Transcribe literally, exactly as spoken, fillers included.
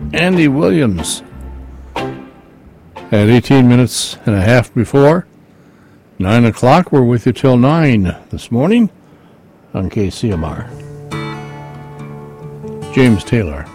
Andy Williams. At eighteen minutes and a half before nine o'clock, we're with you till nine this morning on K C M R. James Taylor.